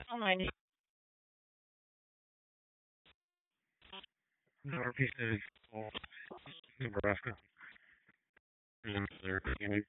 Fine. Northeast is all Nebraska. And they're unique.